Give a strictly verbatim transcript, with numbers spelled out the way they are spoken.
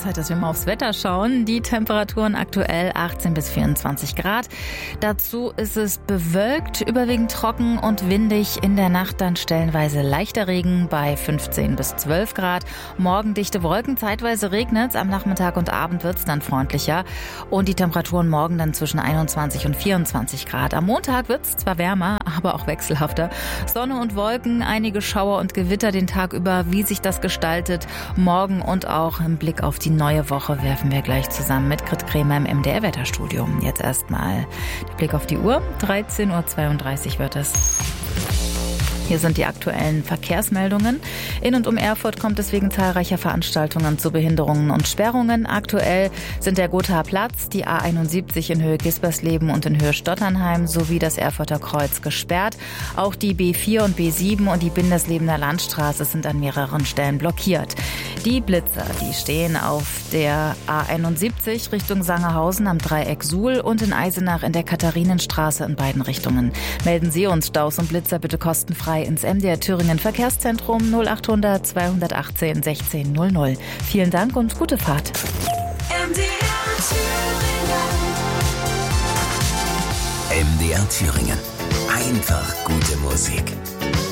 Zeit, dass wir mal aufs Wetter schauen. Die Temperaturen aktuell achtzehn bis vierundzwanzig Grad. Dazu ist es bewölkt, überwiegend trocken und windig. In der Nacht dann stellenweise leichter Regen bei fünfzehn bis zwölf Grad. Morgen dichte Wolken, zeitweise regnet es. Am Nachmittag und Abend wird es dann freundlicher. Und die Temperaturen morgen dann zwischen einundzwanzig und vierundzwanzig Grad. Am Montag wird es zwar wärmer, aber auch wechselhafter. Sonne und Wolken, einige Schauer und Gewitter den Tag über. Wie sich das gestaltet, morgen und auch im Blick auf die neue Woche werfen wir gleich zusammen mit Grit Kremer im M D R-Wetterstudio. Jetzt erstmal der Blick auf die Uhr. dreizehn Uhr zweiunddreißig wird es. Hier sind die aktuellen Verkehrsmeldungen. In und um Erfurt kommt es wegen zahlreicher Veranstaltungen zu Behinderungen und Sperrungen. Aktuell sind der Gothaer Platz, die A einundsiebzig in Höhe Gispersleben und in Höhe Stotternheim sowie das Erfurter Kreuz gesperrt. Auch die B vier und B sieben und die Bindeslebener Landstraße sind an mehreren Stellen blockiert. Die Blitzer, die stehen auf der A einundsiebzig Richtung Sangerhausen am Dreieck Suhl und in Eisenach in der Katharinenstraße in beiden Richtungen. Melden Sie uns Staus und Blitzer bitte kostenfrei ins M D R Thüringen Verkehrszentrum null achthundert zweihundertachtzehn sechzehn null null. Vielen Dank und gute Fahrt. M D R Thüringen. M D R Thüringen. Einfach gute Musik.